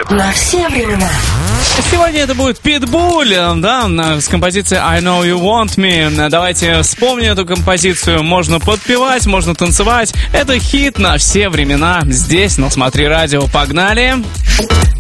на все времена. Сегодня это будет Питбуль, да, с композицией I Know You Want Me. Давайте вспомним эту композицию. Можно подпевать, можно танцевать. Это хит на все времена. Здесь, на Смотри Радио. Погнали!